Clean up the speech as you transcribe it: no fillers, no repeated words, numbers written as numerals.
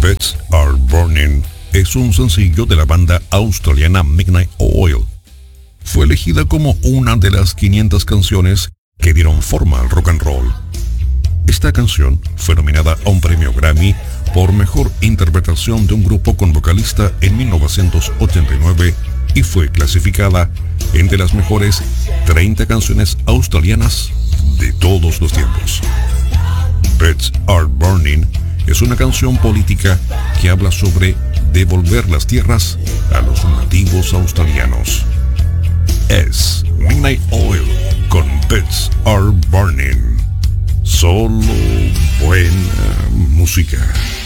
Beds Are Burning es un sencillo de la banda australiana Midnight Oil. Fue elegida como una de las 500 canciones que dieron forma al rock and roll. Esta canción fue nominada a un premio Grammy por mejor interpretación de un grupo con vocalista en 1989 y fue clasificada entre las mejores 30 canciones australianas de todos los tiempos. Beds Are Burning es una canción política que habla sobre devolver las tierras a los nativos australianos. Es Midnight Oil con Beds Are Burning. Solo buena música.